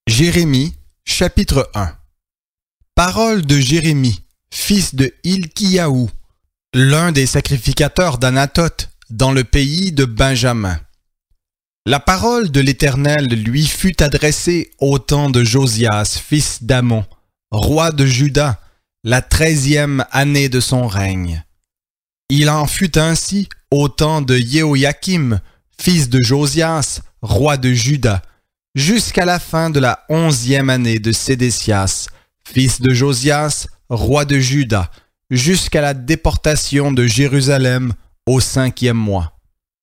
Jérémie, chapitre 1. Parole de Jérémie, fils de Hilkiyahu, l'un des sacrificateurs d'Anathoth, dans le pays de Benjamin. La parole de l'Éternel lui fut adressée au temps de Josias, fils d'Amon, roi de Juda, la 13e année de son règne. Il en fut ainsi au temps de Jéhoïakim, fils de Josias, roi de Juda, jusqu'à la fin de la 11e année de Sédécias, fils de Josias, roi de Juda, jusqu'à la déportation de Jérusalem au 5e mois.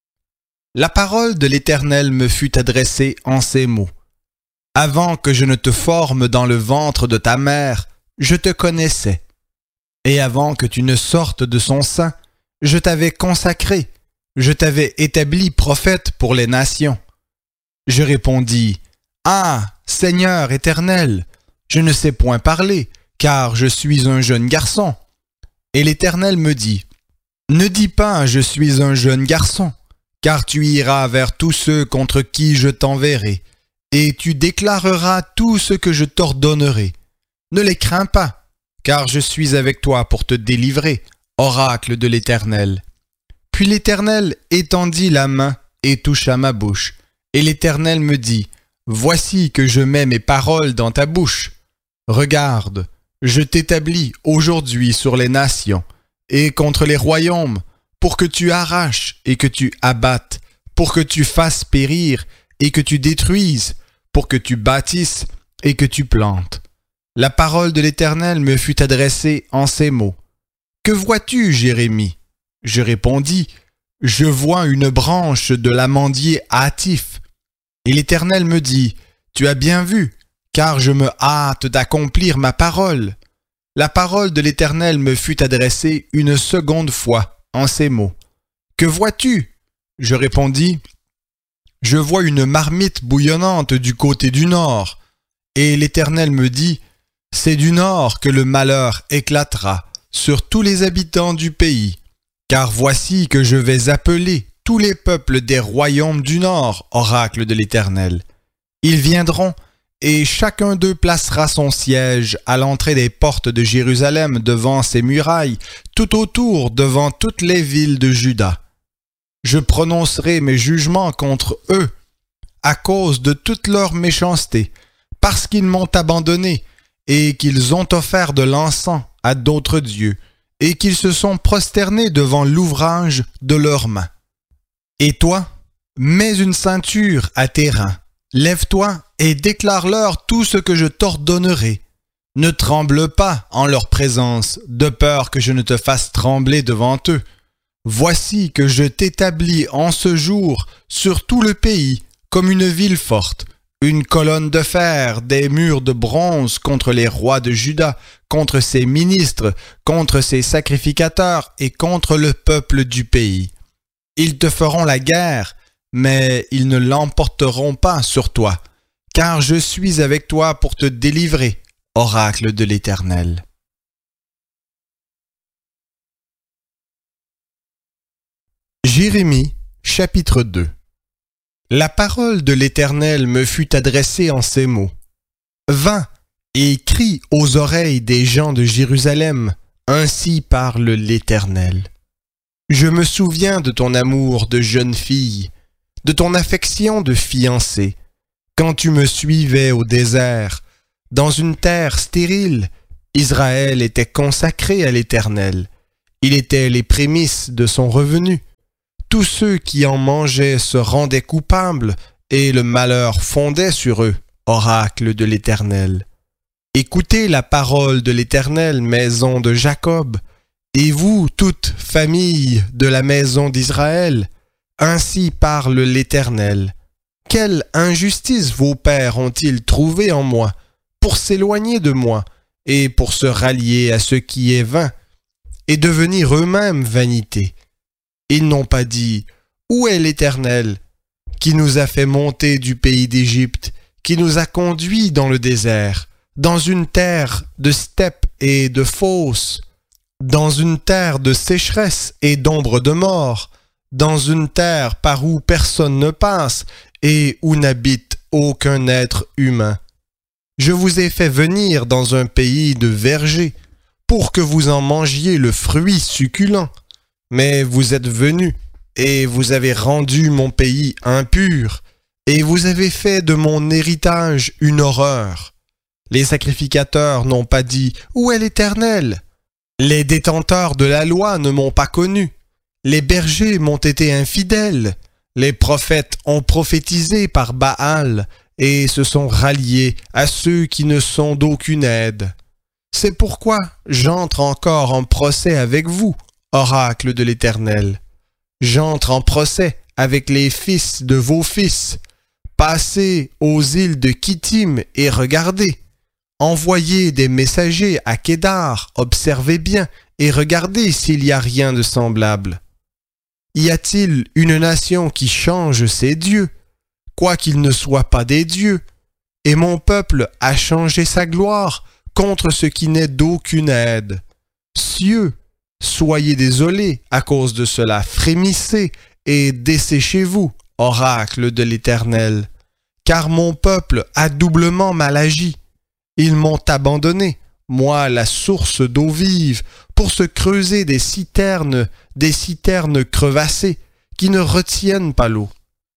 La parole de l'Éternel me fut adressée en ces mots. Avant que je ne te forme dans le ventre de ta mère, je te connaissais. Et avant que tu ne sortes de son sein, je t'avais consacré, je t'avais établi prophète pour les nations. Je répondis, « Ah, Seigneur éternel, je ne sais point parler, car je suis un jeune garçon. » Et l'Éternel me dit, « Ne dis pas, je suis un jeune garçon, car tu iras vers tous ceux contre qui je t'enverrai, et tu déclareras tout ce que je t'ordonnerai. Ne les crains pas, car je suis avec toi pour te délivrer, oracle de l'Éternel. » Puis l'Éternel étendit la main et toucha ma bouche. Et l'Éternel me dit, « Voici que je mets mes paroles dans ta bouche. Regarde, je t'établis aujourd'hui sur les nations et contre les royaumes, pour que tu arraches et que tu abattes, pour que tu fasses périr et que tu détruises, pour que tu bâtisses et que tu plantes. » La parole de l'Éternel me fut adressée en ces mots. « Que vois-tu, Jérémie ?» Je répondis, « Je vois une branche de l'amandier hâtif. » Et l'Éternel me dit, « Tu as bien vu, car je me hâte d'accomplir ma parole. » La parole de l'Éternel me fut adressée une seconde fois en ces mots. « Que vois-tu » Je répondis, « Je vois une marmite bouillonnante du côté du nord. » Et l'Éternel me dit, « C'est du nord que le malheur éclatera sur tous les habitants du pays. Car voici que je vais appeler tous les peuples des royaumes du nord, oracle de l'Éternel. Ils viendront, et chacun d'eux placera son siège à l'entrée des portes de Jérusalem devant ses murailles, tout autour devant toutes les villes de Juda. Je prononcerai mes jugements contre eux, à cause de toute leur méchanceté, parce qu'ils m'ont abandonné, et qu'ils ont offert de l'encens à d'autres dieux, et qu'ils se sont prosternés devant l'ouvrage de leurs mains. Et toi, mets une ceinture à tes reins, lève-toi et déclare-leur tout ce que je t'ordonnerai. Ne tremble pas en leur présence, de peur que je ne te fasse trembler devant eux. Voici que je t'établis en ce jour sur tout le pays comme une ville forte, une colonne de fer, des murs de bronze contre les rois de Juda, contre ses ministres, contre ses sacrificateurs et contre le peuple du pays. Ils te feront la guerre, mais ils ne l'emporteront pas sur toi, car je suis avec toi pour te délivrer, oracle de l'Éternel. Jérémie, chapitre 2. La parole de l'Éternel me fut adressée en ces mots. « Va et crie aux oreilles des gens de Jérusalem, ainsi parle l'Éternel. Je me souviens de ton amour de jeune fille, de ton affection de fiancée, quand tu me suivais au désert, dans une terre stérile. Israël était consacré à l'Éternel. Il était les prémices de son revenu. Tous ceux qui en mangeaient se rendaient coupables, et le malheur fondait sur eux, oracle de l'Éternel. Écoutez la parole de l'Éternel, maison de Jacob, et vous, toute famille de la maison d'Israël, ainsi parle l'Éternel. Quelle injustice vos pères ont-ils trouvée en moi, pour s'éloigner de moi, et pour se rallier à ce qui est vain, et devenir eux-mêmes vanité. Ils n'ont pas dit, « Où est l'Éternel, qui nous a fait monter du pays d'Égypte, qui nous a conduits dans le désert, dans une terre de steppes et de fosses, dans une terre de sécheresse et d'ombre de mort, dans une terre par où personne ne passe et où n'habite aucun être humain. Je vous ai fait venir dans un pays de vergers, pour que vous en mangiez le fruit succulent. Mais vous êtes venus, et vous avez rendu mon pays impur, et vous avez fait de mon héritage une horreur. Les sacrificateurs n'ont pas dit « Où est l'Éternel ?» Les détenteurs de la loi ne m'ont pas connu. Les bergers m'ont été infidèles. Les prophètes ont prophétisé par Baal et se sont ralliés à ceux qui ne sont d'aucune aide. C'est pourquoi j'entre encore en procès avec vous, oracle de l'Éternel. J'entre en procès avec les fils de vos fils. Passez aux îles de Kittim et regardez. Envoyez des messagers à Kédar, observez bien et regardez s'il y a rien de semblable. Y a-t-il une nation qui change ses dieux, quoiqu'ils ne soient pas des dieux? Et mon peuple a changé sa gloire contre ce qui n'est d'aucune aide. Cieux, soyez désolés à cause de cela, frémissez et desséchez-vous, oracle de l'Éternel, car mon peuple a doublement mal agi. Ils m'ont abandonné, moi la source d'eau vive, pour se creuser des citernes crevassées, qui ne retiennent pas l'eau.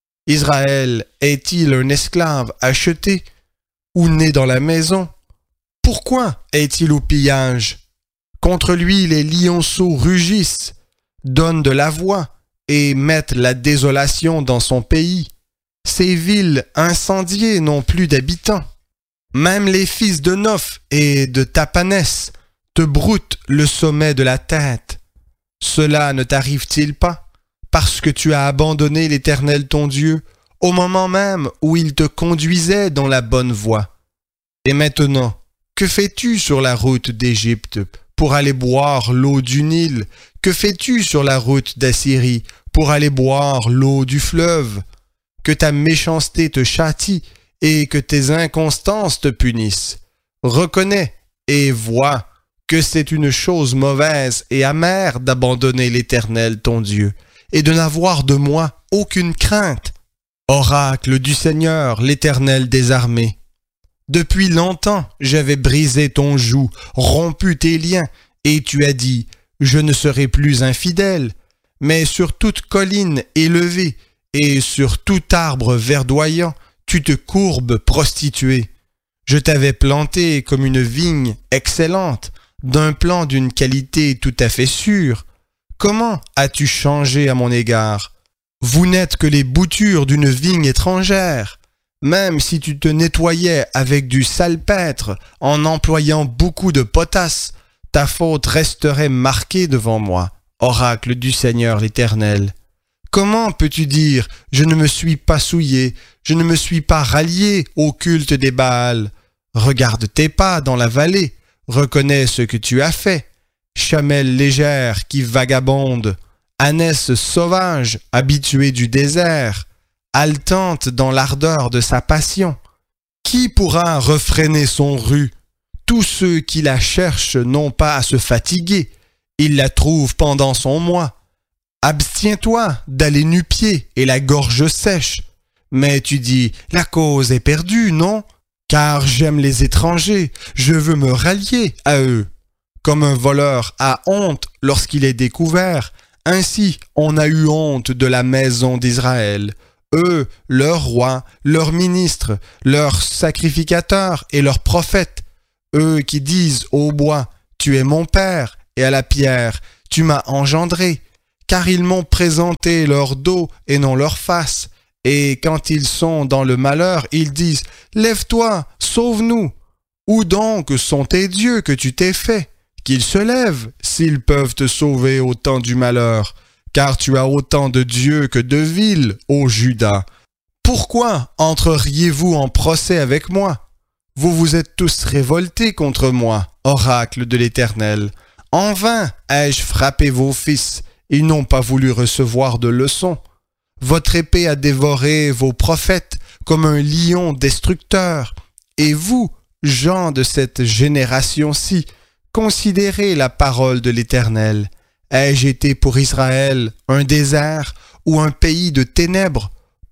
Israël est-il un esclave acheté, ou né dans la maison? Pourquoi est-il au pillage? Contre lui les lionceaux rugissent, donnent de la voix, et mettent la désolation dans son pays. Ces villes incendiées n'ont plus d'habitants. Même les fils de Noph et de Tapanès te broutent le sommet de la tête. Cela ne t'arrive-t-il pas parce que tu as abandonné l'Éternel ton Dieu au moment même où il te conduisait dans la bonne voie? Et maintenant, que fais-tu sur la route d'Égypte pour aller boire l'eau du Nil? Que fais-tu sur la route d'Assyrie pour aller boire l'eau du fleuve? Que ta méchanceté te châtie et que tes inconstances te punissent. Reconnais et vois que c'est une chose mauvaise et amère d'abandonner l'Éternel ton Dieu et de n'avoir de moi aucune crainte. Oracle du Seigneur, l'Éternel des armées. Depuis longtemps, j'avais brisé ton joug, rompu tes liens, et tu as dit, je ne serai plus infidèle. Mais sur toute colline élevée et sur tout arbre verdoyant, tu te courbes, prostituée. Je t'avais planté comme une vigne excellente, d'un plan d'une qualité tout à fait sûre. Comment as-tu changé à mon égard? Vous n'êtes que les boutures d'une vigne étrangère. Même si tu te nettoyais avec du salpêtre en employant beaucoup de potasse, ta faute resterait marquée devant moi, oracle du Seigneur l'Éternel. Comment peux-tu dire « Je ne me suis pas souillé, je ne me suis pas rallié au culte des Baals » ? Regarde tes pas dans la vallée, reconnais ce que tu as fait. Chamelle légère qui vagabonde, ânesse sauvage habituée du désert, haletante dans l'ardeur de sa passion. Qui pourra refréner son rut? Tous ceux qui la cherchent n'ont pas à se fatiguer, ils la trouvent pendant son mois. Abstiens-toi d'aller nu-pied et la gorge sèche. Mais tu dis, la cause est perdue, non? Car j'aime les étrangers, je veux me rallier à eux. Comme un voleur a honte lorsqu'il est découvert, ainsi on a eu honte de la maison d'Israël. Eux, leurs rois, leurs ministres, leurs sacrificateurs et leurs prophètes. Eux qui disent au bois, tu es mon père, et à la pierre, tu m'as engendré. Car ils m'ont présenté leur dos et non leur face. Et quand ils sont dans le malheur, ils disent « Lève-toi, sauve-nous » Où donc sont tes dieux que tu t'es fait? Qu'ils se lèvent, s'ils peuvent te sauver au temps du malheur, car tu as autant de dieux que de villes, ô Juda. Pourquoi entreriez-vous en procès avec moi? Vous vous êtes tous révoltés contre moi, oracle de l'Éternel. En vain ai-je frappé vos fils, ils n'ont pas voulu recevoir de leçons. Votre épée a dévoré vos prophètes comme un lion destructeur. Et vous, gens de cette génération-ci, considérez la parole de l'Éternel. Ai-je été pour Israël un désert ou un pays de ténèbres?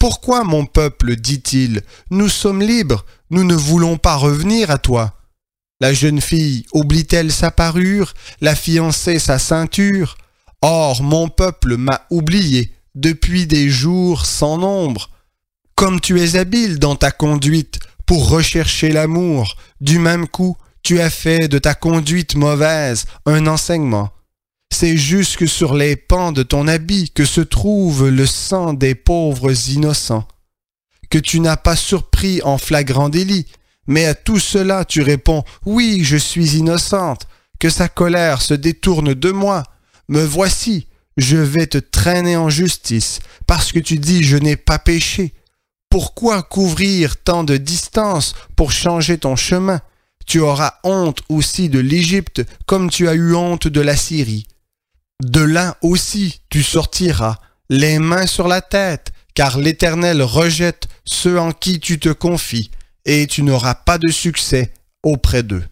Pourquoi mon peuple, dit-il, nous sommes libres, nous ne voulons pas revenir à toi? La jeune fille oublie-t-elle sa parure, la fiancée sa ceinture? Or, mon peuple m'a oublié depuis des jours sans nombre. Comme tu es habile dans ta conduite pour rechercher l'amour, du même coup, tu as fait de ta conduite mauvaise un enseignement. C'est jusque sur les pans de ton habit que se trouve le sang des pauvres innocents, que tu n'as pas surpris en flagrant délit, mais à tout cela tu réponds « Oui, je suis innocente, que sa colère se détourne de moi. Me voici, je vais te traîner en justice, parce que tu dis « Je n'ai pas péché ». Pourquoi couvrir tant de distance pour changer ton chemin? Tu auras honte aussi de l'Égypte comme tu as eu honte de la Syrie. De là aussi tu sortiras, les mains sur la tête, car l'Éternel rejette ceux en qui tu te confies, et tu n'auras pas de succès auprès d'eux.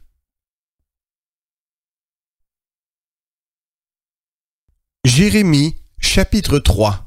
Jérémie, chapitre 3.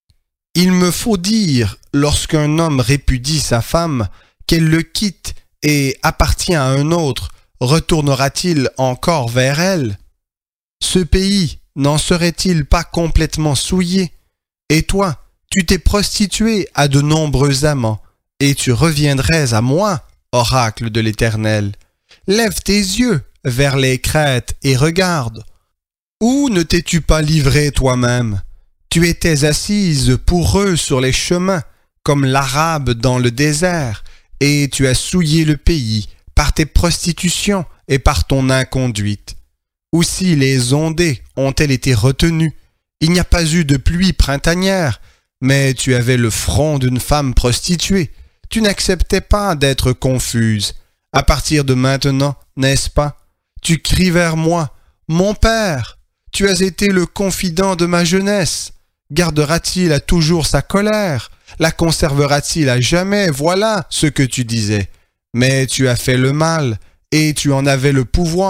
Il me faut dire, lorsqu'un homme répudie sa femme, qu'elle le quitte et appartient à un autre, retournera-t-il encore vers elle? Ce pays n'en serait-il pas complètement souillé? Et toi, tu t'es prostitué à de nombreux amants, et tu reviendrais à moi, oracle de l'Éternel. Lève tes yeux vers les crêtes et regarde. Où ne t'es-tu pas livré toi-même? Tu étais assise pour eux sur les chemins, comme l'Arabe dans le désert, et tu as souillé le pays par tes prostitutions et par ton inconduite. Aussi les ondées ont-elles été retenues. Il n'y a pas eu de pluie printanière, mais tu avais le front d'une femme prostituée. Tu n'acceptais pas d'être confuse. À partir de maintenant, n'est-ce pas? Tu cries vers moi, « Mon père, tu as été le confident de ma jeunesse. Gardera-t-il à toujours sa colère? La conservera-t-il à jamais? Voilà ce que tu disais. Mais tu as fait le mal, et tu en avais le pouvoir. »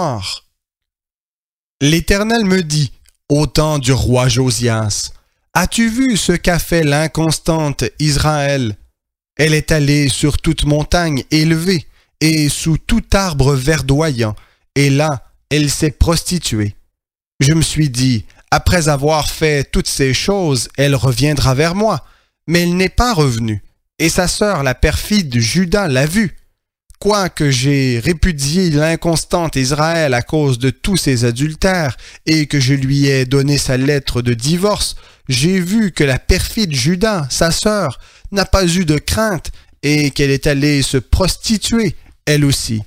L'Éternel me dit, au temps du roi Josias, « As-tu vu ce qu'a fait l'inconstante Israël? Elle est allée sur toute montagne élevée et sous tout arbre verdoyant, et là, elle s'est prostituée. Je me suis dit, après avoir fait toutes ces choses, elle reviendra vers moi. Mais elle n'est pas revenue, et sa sœur, la perfide Juda, l'a vue. Quoique j'ai répudié l'inconstante Israël à cause de tous ses adultères, et que je lui ai donné sa lettre de divorce, j'ai vu que la perfide Juda, sa sœur, n'a pas eu de crainte, et qu'elle est allée se prostituer, elle aussi.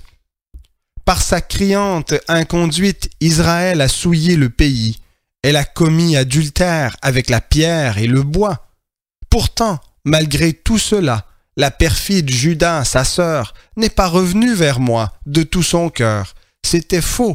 Par sa criante inconduite, Israël a souillé le pays. Elle a commis adultère avec la pierre et le bois. Pourtant, malgré tout cela, la perfide Juda, sa sœur, n'est pas revenue vers moi de tout son cœur. C'était faux.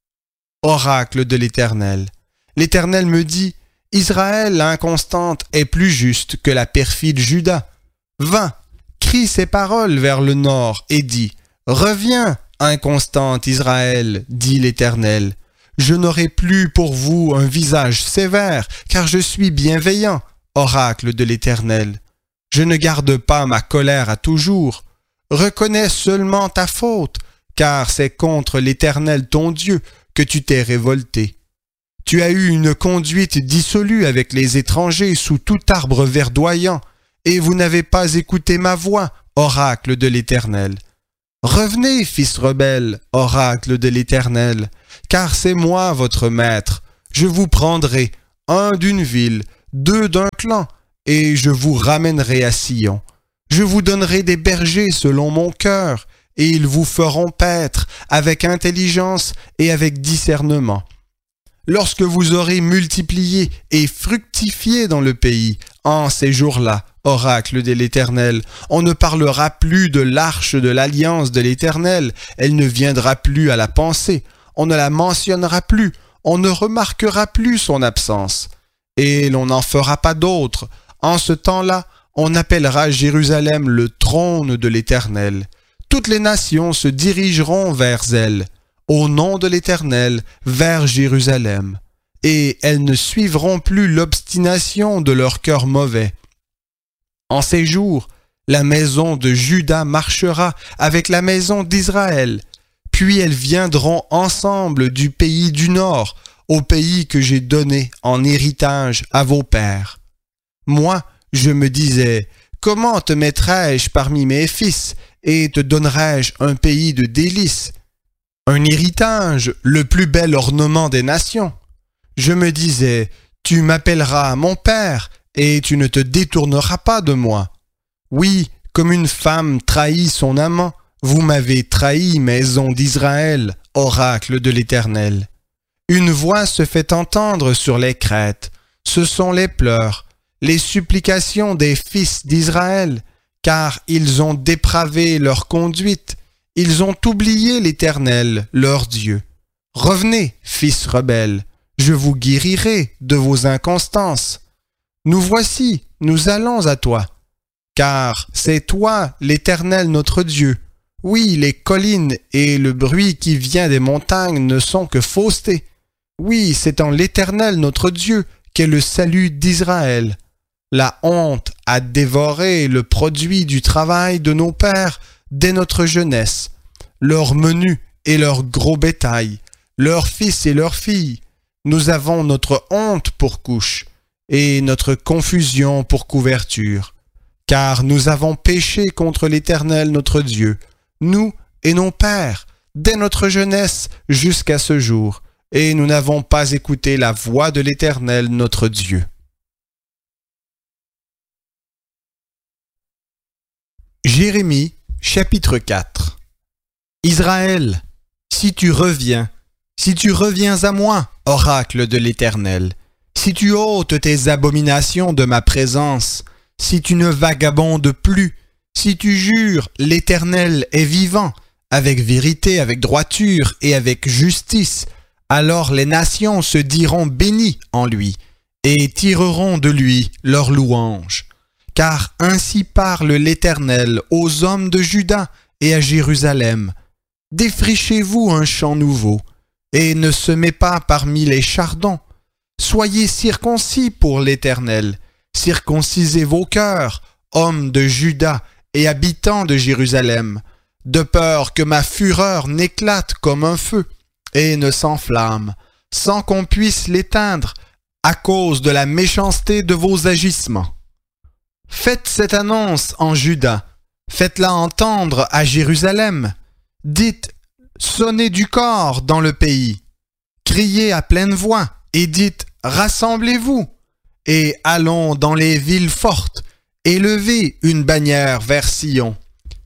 Oracle de l'Éternel. L'Éternel me dit, Israël l'inconstante est plus juste que la perfide Juda. Va, crie ces paroles vers le nord et dis, reviens, inconstante Israël, dit l'Éternel. Je n'aurai plus pour vous un visage sévère, car je suis bienveillant, oracle de l'Éternel. Je ne garde pas ma colère à toujours. Reconnais seulement ta faute, car c'est contre l'Éternel ton Dieu que tu t'es révolté. Tu as eu une conduite dissolue avec les étrangers sous tout arbre verdoyant, et vous n'avez pas écouté ma voix, oracle de l'Éternel. Revenez, fils rebelles, oracle de l'Éternel, car c'est moi votre maître. Je vous prendrai, un d'une ville, deux d'un clan, et je vous ramènerai à Sion. Je vous donnerai des bergers selon mon cœur, et ils vous feront paître avec intelligence et avec discernement. Lorsque vous aurez multiplié et fructifié dans le pays, en ces jours-là, oracle de l'Éternel, on ne parlera plus de l'arche de l'alliance de l'Éternel, elle ne viendra plus à la pensée, on ne la mentionnera plus, on ne remarquera plus son absence, et l'on n'en fera pas d'autre. En ce temps-là, on appellera Jérusalem le trône de l'Éternel. Toutes les nations se dirigeront vers elle, au nom de l'Éternel, vers Jérusalem, et elles ne suivront plus l'obstination de leur cœur mauvais. En ces jours, la maison de Juda marchera avec la maison d'Israël, puis elles viendront ensemble du pays du nord, au pays que j'ai donné en héritage à vos pères. Moi, je me disais, comment te mettrais-je parmi mes fils et te donnerais-je un pays de délices, un héritage, le plus bel ornement des nations? Je me disais, tu m'appelleras mon père et tu ne te détourneras pas de moi. Oui, comme une femme trahit son amant, vous m'avez trahi, maison d'Israël, oracle de l'Éternel. Une voix se fait entendre sur les crêtes, ce sont les pleurs, les supplications des fils d'Israël, car ils ont dépravé leur conduite, ils ont oublié l'Éternel, leur Dieu. Revenez, fils rebelles, je vous guérirai de vos inconstances. Nous voici, nous allons à toi, car c'est toi, l'Éternel notre Dieu. Oui, les collines et le bruit qui vient des montagnes ne sont que fausseté. Oui, c'est en l'Éternel notre Dieu qu'est le salut d'Israël. La honte a dévoré le produit du travail de nos pères dès notre jeunesse, leurs menus et leurs gros bétail, leurs fils et leurs filles. Nous avons notre honte pour couche et notre confusion pour couverture, car nous avons péché contre l'Éternel notre Dieu, nous et nos pères, dès notre jeunesse jusqu'à ce jour, et nous n'avons pas écouté la voix de l'Éternel notre Dieu. Jérémie, chapitre 4. Israël, si tu reviens à moi, oracle de l'Éternel, si tu ôtes tes abominations de ma présence, si tu ne vagabondes plus, si tu jures, l'Éternel est vivant, avec vérité, avec droiture et avec justice, alors les nations se diront bénies en lui, et tireront de lui leur louange. Car ainsi parle l'Éternel aux hommes de Juda et à Jérusalem. Défrichez-vous un champ nouveau, et ne semez pas parmi les chardons. Soyez circoncis pour l'Éternel, circoncisez vos cœurs, hommes de Juda et habitants de Jérusalem, de peur que ma fureur n'éclate comme un feu et ne s'enflamme, sans qu'on puisse l'éteindre à cause de la méchanceté de vos agissements. Faites cette annonce en Juda, faites-la entendre à Jérusalem. Dites, sonnez du cor dans le pays, criez à pleine voix et dites, rassemblez-vous, et allons dans les villes fortes, élevez une bannière vers Sion.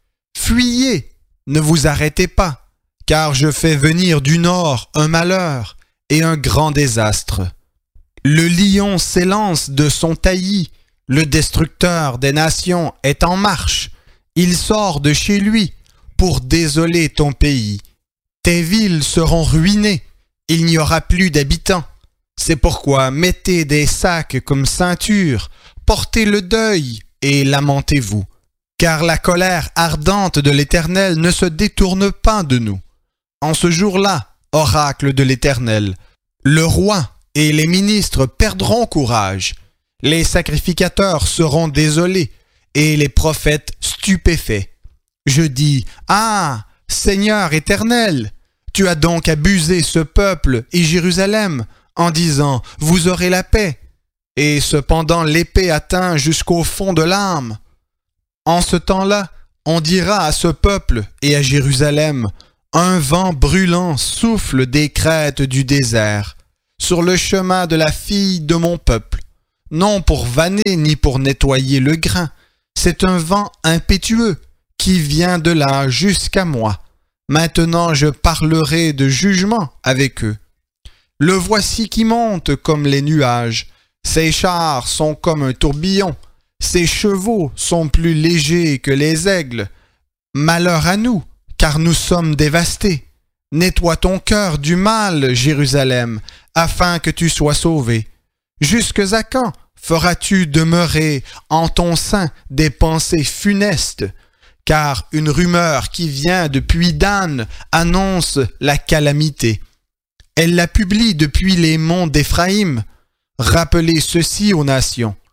Fuyez, ne vous arrêtez pas, car je fais venir du nord un malheur et un grand désastre. Le lion s'élance de son taillis, le destructeur des nations est en marche, il sort de chez lui pour désoler ton pays. Tes villes seront ruinées, il n'y aura plus d'habitants. C'est pourquoi mettez des sacs comme ceinture, portez le deuil et lamentez-vous. Car la colère ardente de l'Éternel ne se détourne pas de nous. En ce jour-là, oracle de l'Éternel, le roi et les ministres perdront courage. Les sacrificateurs seront désolés et les prophètes stupéfaits. Je dis, ah, Seigneur éternel, tu as donc abusé ce peuple et Jérusalem en disant, vous aurez la paix. Et cependant l'épée atteint jusqu'au fond de l'âme. En ce temps-là, on dira à ce peuple et à Jérusalem, un vent brûlant souffle des crêtes du désert, sur le chemin de la fille de mon peuple, non pour vanner ni pour nettoyer le grain, c'est un vent impétueux qui vient de là jusqu'à moi. Maintenant je parlerai de jugement avec eux. Le voici qui monte comme les nuages, ses chars sont comme un tourbillon, ses chevaux sont plus légers que les aigles. Malheur à nous, car nous sommes dévastés. Nettoie ton cœur du mal, Jérusalem, afin que tu sois sauvé. Jusque à quand feras-tu demeurer en ton sein des pensées funestes? Car une rumeur qui vient depuis Dan annonce la calamité. Elle la publie depuis les monts d'Éphraïm. Rappelez ceci aux nations.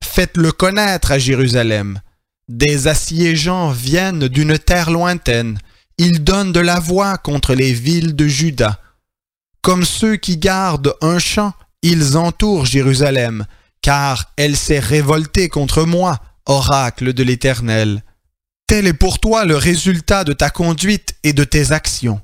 Faites-le connaître à Jérusalem. Des assiégeants viennent d'une terre lointaine. Ils donnent de la voix contre les villes de Juda. Comme ceux qui gardent un champ, ils entourent Jérusalem, car elle s'est révoltée contre moi, oracle de l'Éternel. Tel est pour toi le résultat de ta conduite et de tes actions.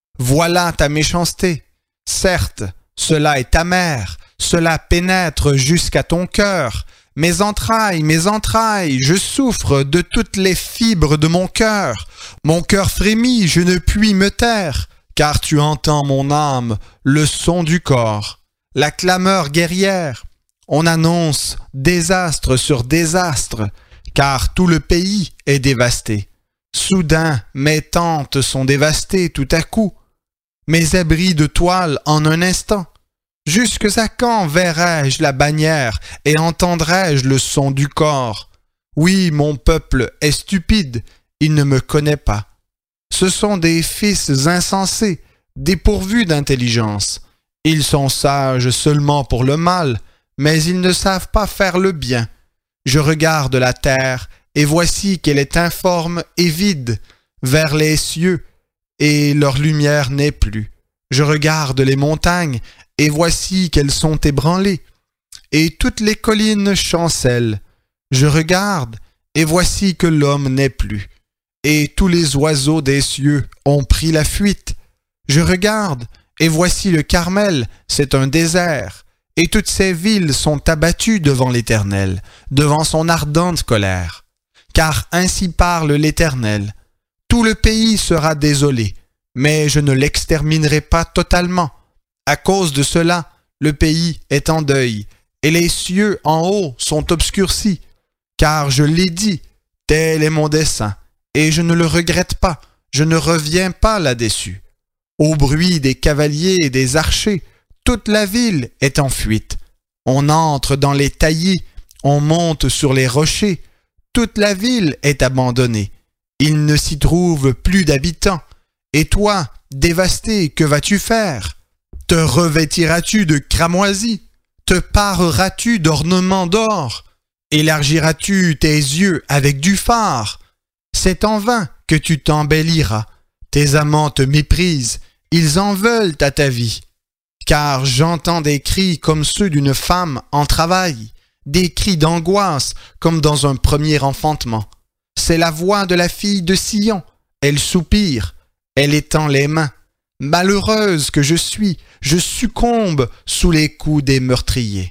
Voilà ta méchanceté. Certes, cela est amer, cela pénètre jusqu'à ton cœur. Mes entrailles, je souffre de toutes les fibres de mon cœur. Mon cœur frémit, je ne puis me taire, car tu entends mon âme, le son du corps, la clameur guerrière. On annonce désastre sur désastre, car tout le pays est dévasté. Soudain, mes tentes sont dévastées tout à coup, mes abris de toile en un instant. Jusqu'à quand verrai-je la bannière et entendrai-je le son du corps? Oui, mon peuple est stupide, il ne me connaît pas. Ce sont des fils insensés, dépourvus d'intelligence. Ils sont sages seulement pour le mal, mais ils ne savent pas faire le bien. Je regarde la terre, et voici qu'elle est informe et vide, vers les cieux, et leur lumière n'est plus. Je regarde les montagnes, et voici qu'elles sont ébranlées, et toutes les collines chancellent. Je regarde, et voici que l'homme n'est plus, et tous les oiseaux des cieux ont pris la fuite. Je regarde, et voici le Carmel, c'est un désert, et toutes ces villes sont abattues devant l'Éternel, devant son ardente colère. Car ainsi parle l'Éternel, tout le pays sera désolé, mais je ne l'exterminerai pas totalement. À cause de cela, le pays est en deuil, et les cieux en haut sont obscurcis. Car je l'ai dit, tel est mon dessein, et je ne le regrette pas, je ne reviens pas là-dessus. Au bruit des cavaliers et des archers, toute la ville est en fuite. On entre dans les taillis, on monte sur les rochers, toute la ville est abandonnée. Il ne s'y trouve plus d'habitants. Et toi, dévasté, que vas-tu faire? Te revêtiras-tu de cramoisis? Te pareras-tu d'ornements d'or? Élargiras-tu tes yeux avec du fard? C'est en vain que tu t'embelliras. Tes amants te méprisent, ils en veulent à ta vie. Car j'entends des cris comme ceux d'une femme en travail, des cris d'angoisse comme dans un premier enfantement. C'est la voix de la fille de Sion, elle soupire, elle étend les mains. Malheureuse que je suis, je succombe sous les coups des meurtriers.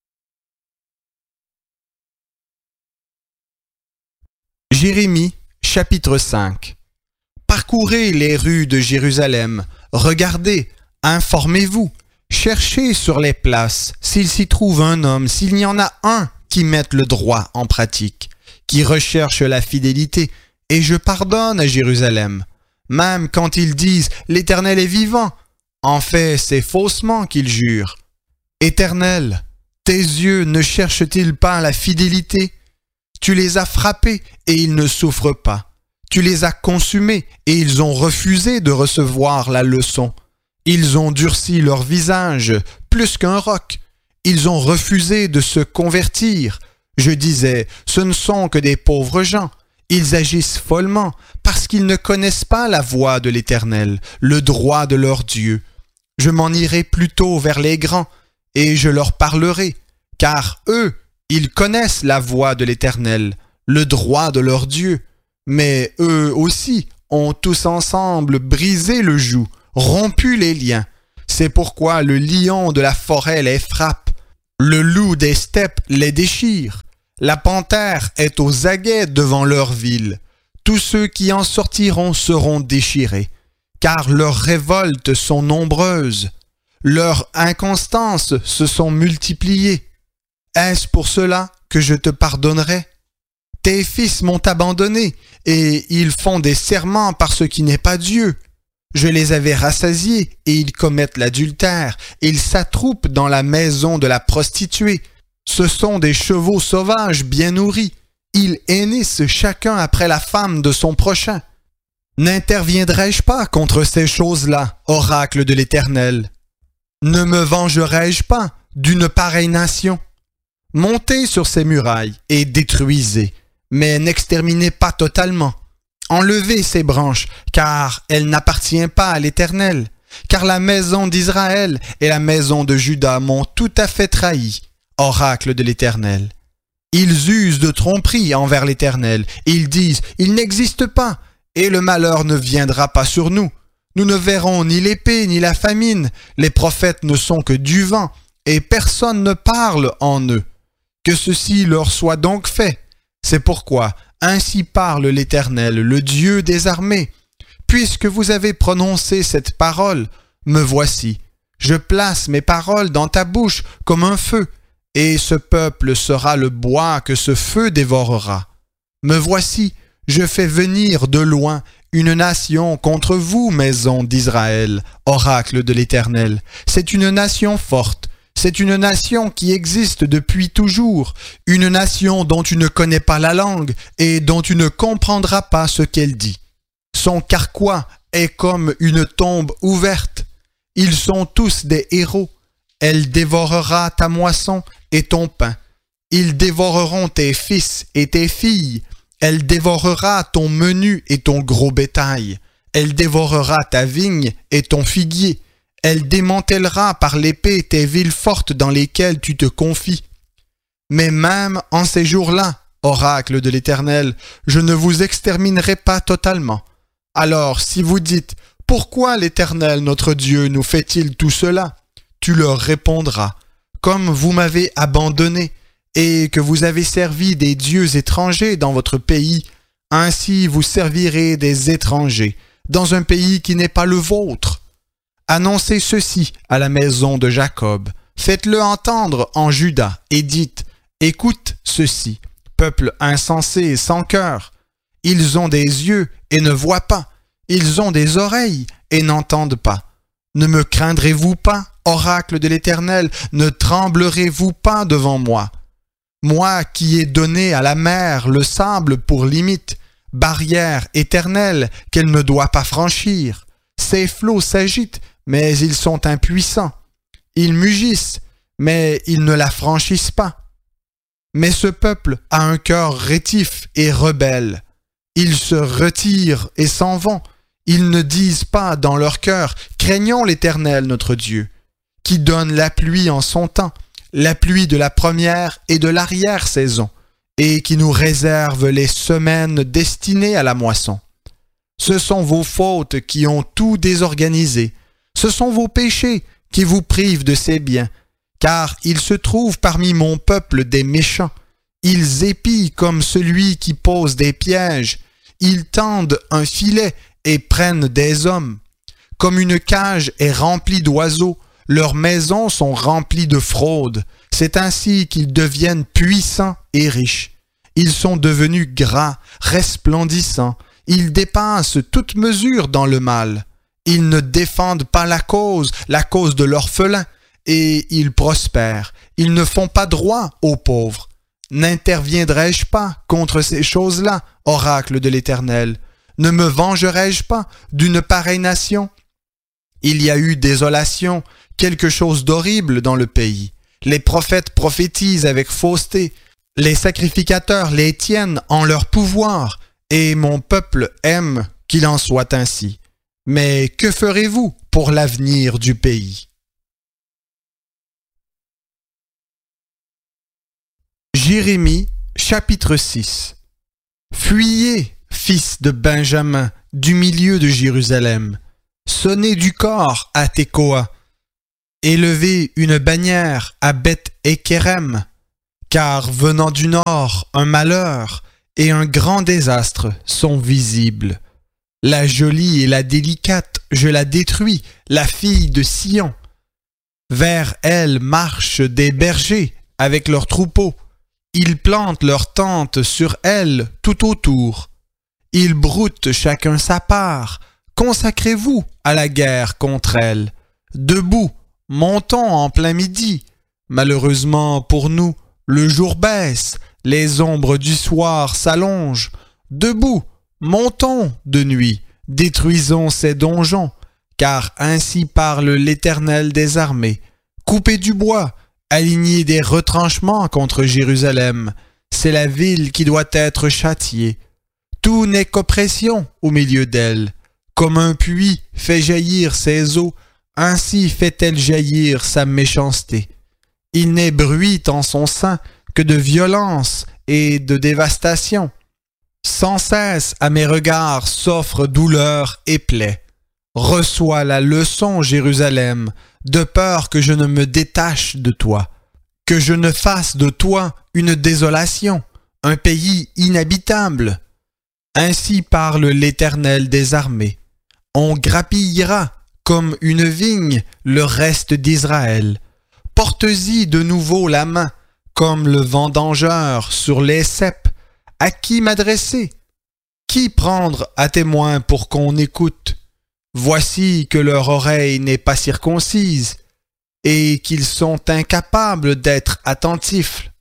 Jérémie, chapitre 5. Parcourez les rues de Jérusalem, regardez, informez-vous, cherchez sur les places s'il s'y trouve un homme, s'il y en a un qui mette le droit en pratique, qui recherche la fidélité, et je pardonne à Jérusalem. Même quand ils disent « l'Éternel est vivant », en fait, c'est faussement qu'ils jurent. Éternel, tes yeux ne cherchent-ils pas la fidélité? Tu les as frappés et ils ne souffrent pas. Tu les as consumés et ils ont refusé de recevoir la leçon. Ils ont durci leur visage plus qu'un roc. Ils ont refusé de se convertir. Je disais, ce ne sont que des pauvres gens. Ils agissent follement parce qu'ils ne connaissent pas la voie de l'Éternel, le droit de leur Dieu. Je m'en irai plutôt vers les grands et je leur parlerai, car eux, ils connaissent la voie de l'Éternel, le droit de leur Dieu. Mais eux aussi ont tous ensemble brisé le joug, rompu les liens. C'est pourquoi le lion de la forêt les frappe, le loup des steppes les déchire. La panthère est aux aguets devant leur ville. Tous ceux qui en sortiront seront déchirés, car leurs révoltes sont nombreuses. Leurs inconstances se sont multipliées. Est-ce pour cela que je te pardonnerai? Tes fils m'ont abandonné, et ils font des serments par ce qui n'est pas Dieu. Je les avais rassasiés, et ils commettent l'adultère. Ils s'attroupent dans la maison de la prostituée. Ce sont des chevaux sauvages bien nourris. Ils hennissent chacun après la femme de son prochain. N'interviendrai-je pas contre ces choses-là, oracle de l'Éternel? Ne me vengerai-je pas d'une pareille nation? Montez sur ces murailles et détruisez, mais n'exterminez pas totalement. Enlevez ces branches, car elles n'appartiennent pas à l'Éternel. Car la maison d'Israël et la maison de Juda m'ont tout à fait trahi, oracle de l'Éternel. Ils usent de tromperie envers l'Éternel. Ils disent, il n'existe pas, et le malheur ne viendra pas sur nous. Nous ne verrons ni l'épée ni la famine. Les prophètes ne sont que du vent, et personne ne parle en eux. Que ceci leur soit donc fait. C'est pourquoi, ainsi parle l'Éternel, le Dieu des armées. Puisque vous avez prononcé cette parole, me voici. Je place mes paroles dans ta bouche comme un feu, et ce peuple sera le bois que ce feu dévorera. Me voici, je fais venir de loin une nation contre vous, maison d'Israël, oracle de l'Éternel. C'est une nation forte, c'est une nation qui existe depuis toujours, une nation dont tu ne connais pas la langue et dont tu ne comprendras pas ce qu'elle dit. Son carquois est comme une tombe ouverte. Ils sont tous des héros. Elle dévorera ta moisson et ton pain. Ils dévoreront tes fils et tes filles. Elle dévorera ton menu et ton gros bétail. Elle dévorera ta vigne et ton figuier. Elle démantèlera par l'épée tes villes fortes dans lesquelles tu te confies. Mais même en ces jours-là, oracle de l'Éternel, je ne vous exterminerai pas totalement. Alors, si vous dites, pourquoi l'Éternel notre Dieu nous fait-il tout cela? Tu leur répondras, comme vous m'avez abandonné, et que vous avez servi des dieux étrangers dans votre pays, ainsi vous servirez des étrangers, dans un pays qui n'est pas le vôtre. Annoncez ceci à la maison de Jacob, faites-le entendre en Juda, et dites, écoute ceci, peuple insensé et sans cœur. Ils ont des yeux et ne voient pas. Ils ont des oreilles et n'entendent pas. Ne me craindrez-vous pas, oracle de l'Éternel? Ne tremblerez-vous pas devant moi? Moi qui ai donné à la mer le sable pour limite, barrière éternelle qu'elle ne doit pas franchir. Ses flots s'agitent, mais ils sont impuissants. Ils mugissent, mais ils ne la franchissent pas. Mais ce peuple a un cœur rétif et rebelle. Ils se retirent et s'en vont. Ils ne disent pas dans leur cœur, craignons l'Éternel notre Dieu, qui donne la pluie en son temps, la pluie de la première et de l'arrière-saison, et qui nous réserve les semaines destinées à la moisson. Ce sont vos fautes qui ont tout désorganisé. Ce sont vos péchés qui vous privent de ces biens, car il se trouve parmi mon peuple des méchants. Ils épient comme celui qui pose des pièges. Ils tendent un filet et prennent des hommes. Comme une cage est remplie d'oiseaux, leurs maisons sont remplies de fraude. C'est ainsi qu'ils deviennent puissants et riches. Ils sont devenus gras, resplendissants. Ils dépassent toute mesure dans le mal. Ils ne défendent pas la cause de l'orphelin, et ils prospèrent. Ils ne font pas droit aux pauvres. N'interviendrai-je pas contre ces choses-là, oracle de l'Éternel? Ne me vengerai-je pas d'une pareille nation? Il y a eu désolation, quelque chose d'horrible dans le pays. Les prophètes prophétisent avec fausseté. Les sacrificateurs les tiennent en leur pouvoir, et mon peuple aime qu'il en soit ainsi. Mais que ferez-vous pour l'avenir du pays? Jérémie, chapitre 6. Fuyez, fils de Benjamin, du milieu de Jérusalem. Sonnez du cor à Tekoa. Élevez une bannière à Beth-Ékerem, car venant du nord, un malheur et un grand désastre sont visibles. La jolie et la délicate, je la détruis, la fille de Sion. Vers elle marchent des bergers avec leurs troupeaux. Ils plantent leurs tentes sur elle tout autour. Ils broutent chacun sa part. Consacrez-vous à la guerre contre elle. Debout, montons en plein midi. Malheureusement pour nous, le jour baisse, les ombres du soir s'allongent. Debout, montons de nuit, détruisons ces donjons, car ainsi parle l'Éternel des armées. Coupez du bois alignez des retranchements contre Jérusalem. C'est la ville qui doit être châtiée. Tout n'est qu'oppression au milieu d'elle. Comme un puits fait jaillir ses eaux, ainsi fait-elle jaillir sa méchanceté. Il n'est bruit en son sein que de violence et de dévastation. Sans cesse à mes regards s'offrent douleur et plaie. Reçois la leçon, Jérusalem, de peur que je ne me détache de toi, que je ne fasse de toi une désolation, un pays inhabitable. Ainsi parle l'Éternel des armées. On grappillera comme une vigne le reste d'Israël. Porte-y de nouveau la main, comme le vendangeur sur les ceps. À qui m'adresser? Qui prendre à témoin pour qu'on écoute? Voici que leur oreille n'est pas circoncise et qu'ils sont incapables d'être attentifs.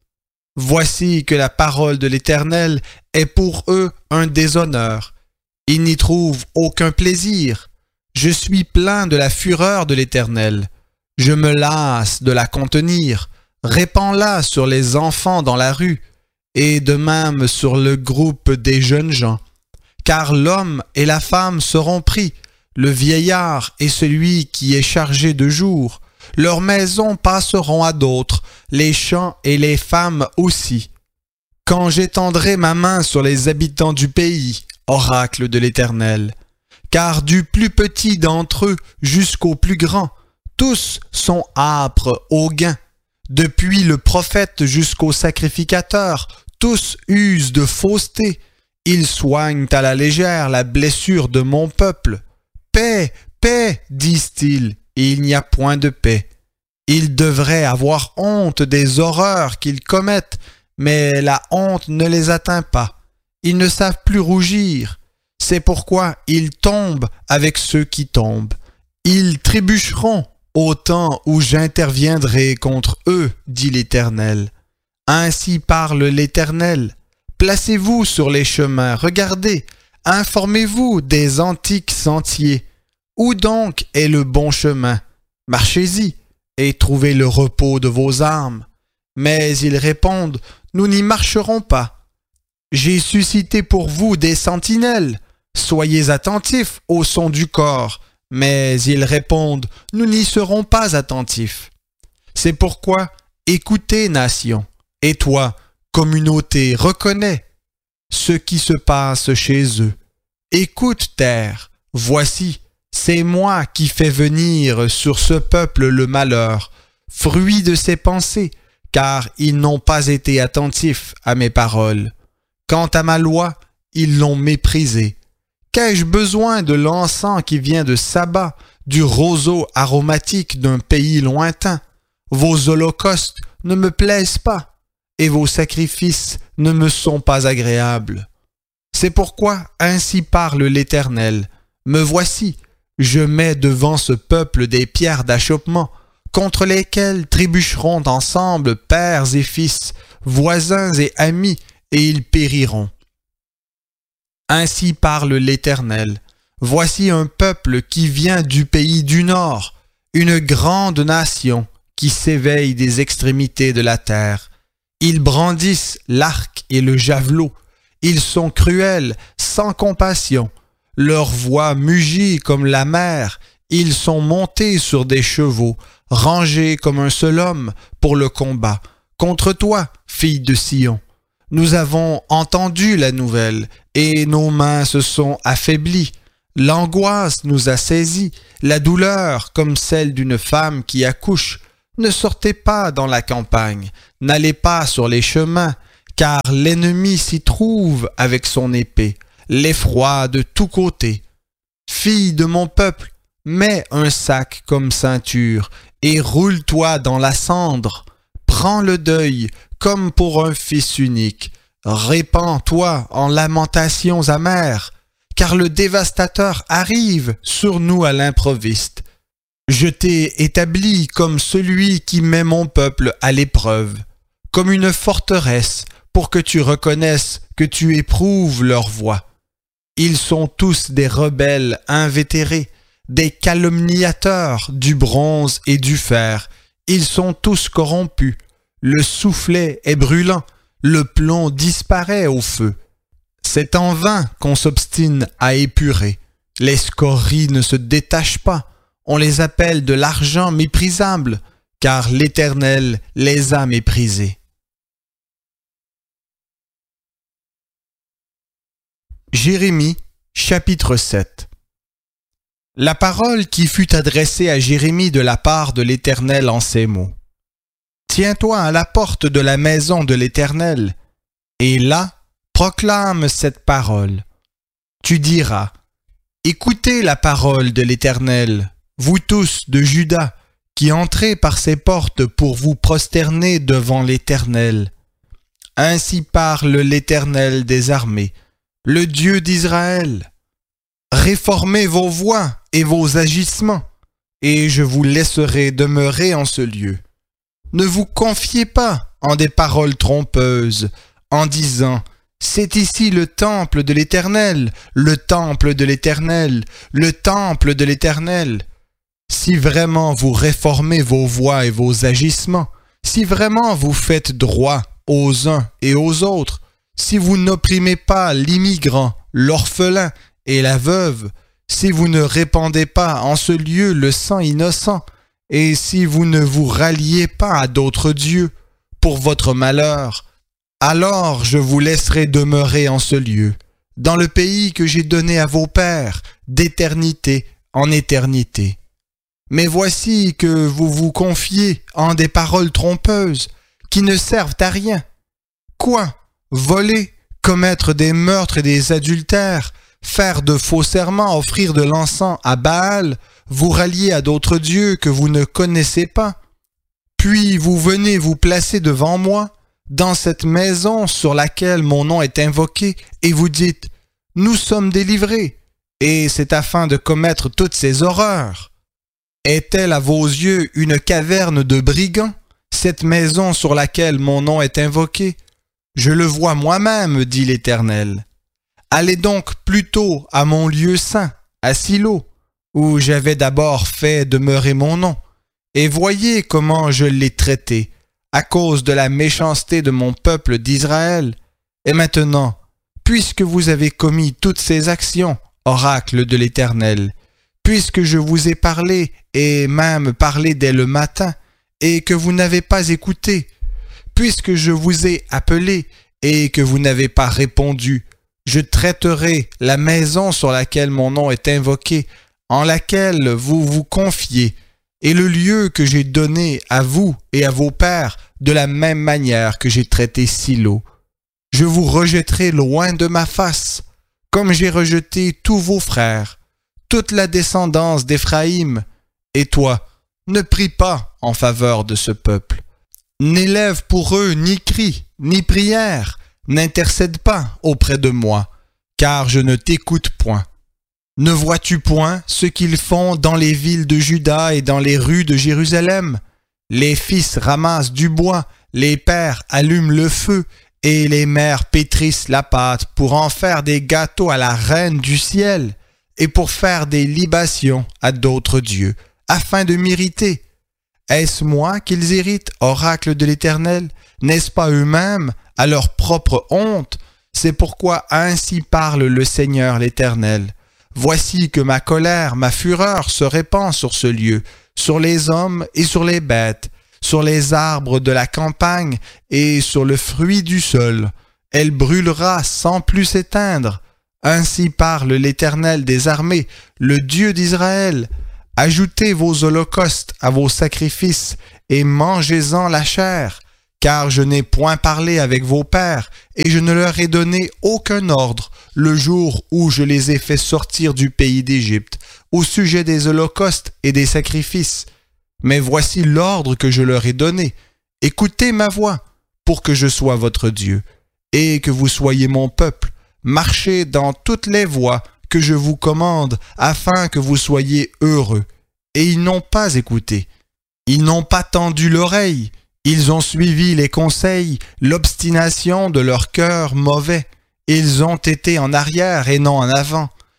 Voici que la parole de l'Éternel est pour eux un déshonneur. Ils n'y trouvent aucun plaisir. Je suis plein de la fureur de l'Éternel. Je me lasse de la contenir. Répands-la sur les enfants dans la rue, et de même sur le groupe des jeunes gens. Car l'homme et la femme seront pris, le vieillard et celui qui est chargé de jour. Leurs maisons passeront à d'autres, les champs et les femmes aussi. Quand j'étendrai ma main sur les habitants du pays, oracle de l'Éternel, car du plus petit d'entre eux jusqu'au plus grand, tous sont âpres au gain. Depuis le prophète jusqu'au sacrificateur, tous usent de fausseté. Ils soignent à la légère la blessure de mon peuple. Paix, paix, disent-ils, et il n'y a point de paix. Ils devraient avoir honte des horreurs qu'ils commettent, mais la honte ne les atteint pas. Ils ne savent plus rougir. C'est pourquoi ils tombent avec ceux qui tombent. Ils trébucheront au temps où j'interviendrai contre eux, dit l'Éternel. Ainsi parle l'Éternel. Placez-vous sur les chemins, regardez, informez-vous des antiques sentiers. Où donc est le bon chemin? Marchez-y et trouvez le repos de vos âmes. Mais ils répondent, nous n'y marcherons pas. J'ai suscité pour vous des sentinelles. Soyez attentifs au son du corps. Mais ils répondent, nous n'y serons pas attentifs. C'est pourquoi, écoutez, nation, et toi, communauté, reconnais ce qui se passe chez eux. Écoute, terre, voici, c'est moi qui fais venir sur ce peuple le malheur, fruit de ses pensées, car ils n'ont pas été attentifs à mes paroles. Quant à ma loi, ils l'ont méprisée. Qu'ai-je besoin de l'encens qui vient de Saba, du roseau aromatique d'un pays lointain? Vos holocaustes ne me plaisent pas, et vos sacrifices ne me sont pas agréables. C'est pourquoi ainsi parle l'Éternel. Me voici, je mets devant ce peuple des pierres d'achoppement, contre lesquelles trébucheront ensemble pères et fils, voisins et amis, et ils périront. Ainsi parle l'Éternel. Voici un peuple qui vient du pays du Nord, une grande nation qui s'éveille des extrémités de la terre. Ils brandissent l'arc et le javelot. Ils sont cruels, sans compassion. Leur voix mugit comme la mer. Ils sont montés sur des chevaux, rangés comme un seul homme pour le combat. Contre toi, fille de Sion. Nous avons entendu la nouvelle, et nos mains se sont affaiblies. L'angoisse nous a saisis, la douleur comme celle d'une femme qui accouche. Ne sortez pas dans la campagne, n'allez pas sur les chemins, car l'ennemi s'y trouve avec son épée, l'effroi de tous côtés. Fille de mon peuple, mets un sac comme ceinture, et roule-toi dans la cendre. Prends le deuil comme pour un fils unique. Répands-toi en lamentations amères, car le dévastateur arrive sur nous à l'improviste. Je t'ai établi comme celui qui met mon peuple à l'épreuve, comme une forteresse, pour que tu reconnaisses que tu éprouves leur voix. Ils sont tous des rebelles invétérés, des calomniateurs du bronze et du fer. Ils sont tous corrompus. Le soufflet est brûlant. Le plomb disparaît au feu. C'est en vain qu'on s'obstine à épurer. Les scories ne se détachent pas. On les appelle de l'argent méprisable, car l'Éternel les a méprisés. Jérémie, chapitre 7. La parole qui fut adressée à Jérémie de la part de l'Éternel en ces mots. Tiens-toi à la porte de la maison de l'Éternel, et là, proclame cette parole. Tu diras, écoutez la parole de l'Éternel, vous tous de Juda, qui entrez par ces portes pour vous prosterner devant l'Éternel. Ainsi parle l'Éternel des armées, le Dieu d'Israël. Réformez vos voies et vos agissements, et je vous laisserai demeurer en ce lieu. Ne vous confiez pas en des paroles trompeuses, en disant « C'est ici le temple de l'Éternel, le temple de l'Éternel, le temple de l'Éternel. » Si vraiment vous réformez vos voies et vos agissements, si vraiment vous faites droit aux uns et aux autres, si vous n'opprimez pas l'immigrant, l'orphelin et la veuve, si vous ne répandez pas en ce lieu le sang innocent, et si vous ne vous ralliez pas à d'autres dieux pour votre malheur, alors je vous laisserai demeurer en ce lieu, dans le pays que j'ai donné à vos pères, d'éternité en éternité. Mais voici que vous vous confiez en des paroles trompeuses, qui ne servent à rien. Quoi? Voler, commettre des meurtres et des adultères, faire de faux serments, offrir de l'encens à Baal, vous rallier à d'autres dieux que vous ne connaissez pas. Puis vous venez vous placer devant moi, dans cette maison sur laquelle mon nom est invoqué, et vous dites, « Nous sommes délivrés, et c'est afin de commettre toutes ces horreurs. » Est-elle à vos yeux une caverne de brigands, cette maison sur laquelle mon nom est invoqué? Je le vois moi-même, dit l'Éternel. Allez donc plutôt à mon lieu saint, à Silo, où j'avais d'abord fait demeurer mon nom, et voyez comment je l'ai traité, à cause de la méchanceté de mon peuple d'Israël. Et maintenant, puisque vous avez commis toutes ces actions, oracle de l'Éternel, puisque je vous ai parlé, et même parlé dès le matin, et que vous n'avez pas écouté, puisque je vous ai appelé, et que vous n'avez pas répondu, je traiterai la maison sur laquelle mon nom est invoqué, en laquelle vous vous confiez, et le lieu que j'ai donné à vous et à vos pères, de la même manière que j'ai traité Silo. Je vous rejetterai loin de ma face, comme j'ai rejeté tous vos frères, toute la descendance d'Éphraïm. Et toi, ne prie pas en faveur de ce peuple. N'élève pour eux ni cri, ni prière, n'intercède pas auprès de moi, car je ne t'écoute point. Ne vois-tu point ce qu'ils font dans les villes de Juda et dans les rues de Jérusalem? Les fils ramassent du bois, les pères allument le feu, et les mères pétrissent la pâte pour en faire des gâteaux à la reine du ciel, et pour faire des libations à d'autres dieux, afin de m'irriter. Est-ce moi qu'ils irritent, oracle de l'Éternel? N'est-ce pas eux-mêmes, à leur propre honte? C'est pourquoi ainsi parle le Seigneur l'Éternel. Voici que ma colère, ma fureur se répand sur ce lieu, sur les hommes et sur les bêtes, sur les arbres de la campagne et sur le fruit du sol. Elle brûlera sans plus s'éteindre. Ainsi parle l'Éternel des armées, le Dieu d'Israël. Ajoutez vos holocaustes à vos sacrifices et mangez-en la chair, car je n'ai point parlé avec vos pères et je ne leur ai donné aucun ordre le jour où je les ai fait sortir du pays d'Égypte au sujet des holocaustes et des sacrifices. Mais voici l'ordre que je leur ai donné. Écoutez ma voix pour que je sois votre Dieu et que vous soyez mon peuple. Marchez dans toutes les voies que je vous commande afin que vous soyez heureux. Et ils n'ont pas écouté. Ils n'ont pas tendu l'oreille. Ils ont suivi les conseils, l'obstination de leur cœur mauvais. Ils ont été en arrière et non en avant.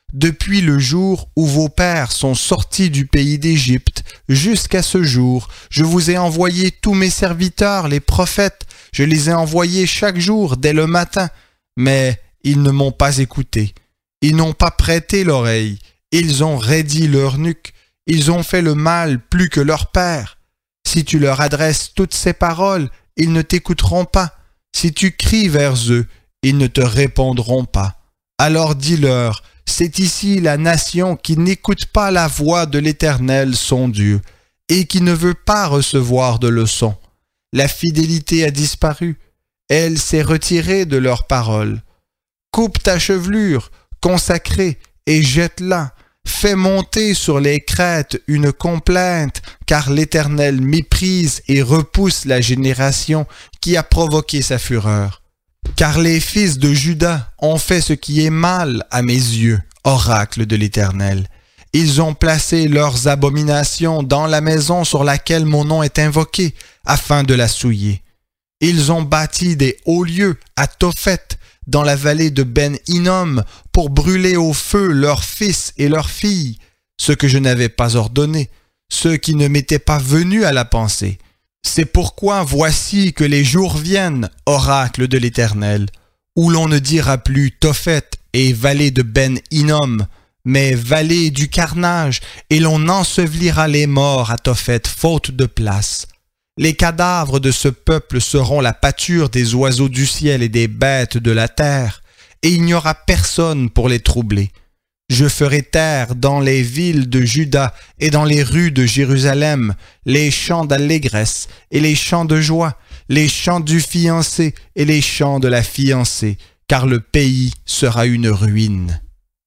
depuis le jour où vos pères sont sortis du pays d'Égypte jusqu'à ce jour, je vous ai envoyé tous mes serviteurs, les prophètes, je les ai envoyés chaque jour dès le matin, mais ils ne m'ont pas écouté. Ils n'ont pas prêté l'oreille, ils ont raidi leur nuque, ils ont fait le mal plus que leur père. Si tu leur adresses toutes ces paroles, ils ne t'écouteront pas. Si tu cries vers eux, ils ne te répondront pas. Alors dis-leur, c'est ici la nation qui n'écoute pas la voix de l'Éternel son Dieu, et qui ne veut pas recevoir de leçons. La fidélité a disparu, elle s'est retirée de leurs paroles. Coupe ta chevelure, consacrée, et jette-la. Fais monter sur les crêtes une complainte, car l'Éternel méprise et repousse la génération qui a provoqué sa fureur. Car les fils de Juda ont fait ce qui est mal à mes yeux, oracle de l'Éternel. Ils ont placé leurs abominations dans la maison sur laquelle mon nom est invoqué, afin de la souiller. Ils ont bâti des hauts lieux à Tophet, dans la vallée de Ben-Hinnom, pour brûler au feu leurs fils et leurs filles, ce que je n'avais pas ordonné, ce qui ne m'était pas venu à la pensée. C'est pourquoi voici que les jours viennent, oracle de l'Éternel, où l'on ne dira plus Tophet et vallée de Ben-Hinnom, mais vallée du carnage, et l'on ensevelira les morts à Tophet faute de place. Les cadavres de ce peuple seront la pâture des oiseaux du ciel et des bêtes de la terre, et il n'y aura personne pour les troubler. Je ferai taire dans les villes de Juda et dans les rues de Jérusalem les chants d'allégresse et les chants de joie, les chants du fiancé et les chants de la fiancée, car le pays sera une ruine.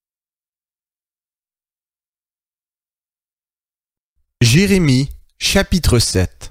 Jérémie, chapitre 7.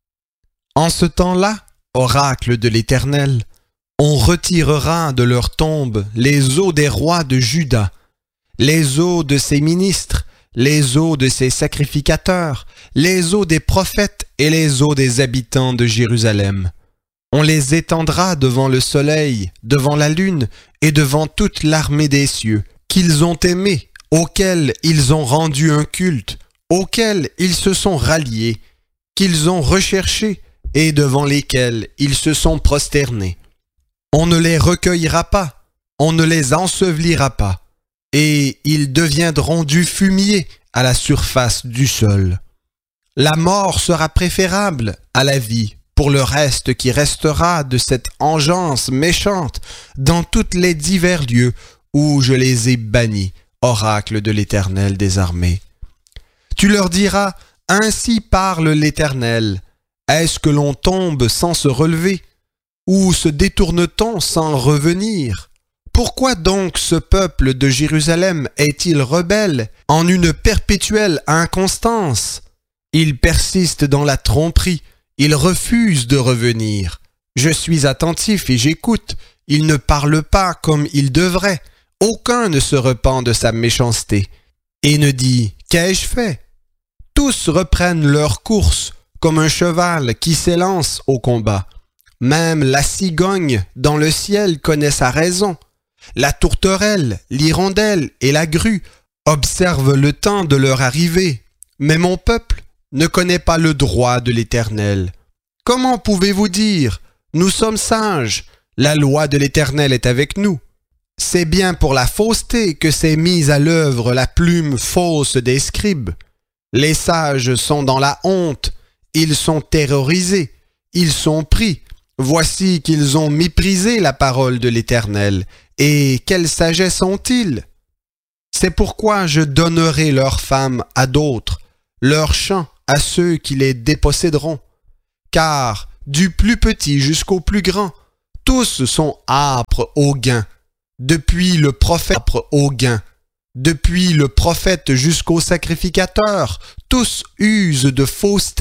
En ce temps-là, oracle de l'Éternel, on retirera de leur tombe les os des rois de Juda, les os de ses ministres, les os de ses sacrificateurs, les os des prophètes et les os des habitants de Jérusalem. On les étendra devant le soleil, devant la lune et devant toute l'armée des cieux, qu'ils ont aimés, auxquels ils ont rendu un culte, auxquels ils se sont ralliés, qu'ils ont recherchés, et devant lesquels ils se sont prosternés. On ne les recueillera pas, on ne les ensevelira pas, et ils deviendront du fumier à la surface du sol. La mort sera préférable à la vie pour le reste qui restera de cette engeance méchante dans tous les divers lieux où je les ai bannis, oracle de l'Éternel des armées. Tu leur diras, ainsi parle l'Éternel. Est-ce que l'on tombe sans se relever? Ou se détourne-t-on sans revenir? Pourquoi donc ce peuple de Jérusalem est-il rebelle en une perpétuelle inconstance? Il persiste dans la tromperie, il refuse de revenir. Je suis attentif et j'écoute, il ne parle pas comme il devrait. Aucun ne se repent de sa méchanceté et ne dit « Qu'ai-je fait ?» Tous reprennent leur course, comme un cheval qui s'élance au combat. Même la cigogne dans le ciel connaît sa raison. La tourterelle, l'hirondelle et la grue observent le temps de leur arrivée. Mais mon peuple ne connaît pas le droit de l'Éternel. Comment pouvez-vous dire « Nous sommes sages, la loi de l'Éternel est avec nous ». C'est bien pour la fausseté que s'est mise à l'œuvre la plume fausse des scribes. Les sages sont dans la honte, ils sont terrorisés, ils sont pris. Voici qu'ils ont méprisé la parole de l'Éternel. Et quelle sagesse ont-ils? C'est pourquoi je donnerai leurs femmes à d'autres, leurs champs à ceux qui les déposséderont. Car, du plus petit jusqu'au plus grand, tous sont âpres au gain. Depuis le prophète jusqu'au sacrificateur, tous usent de fausseté.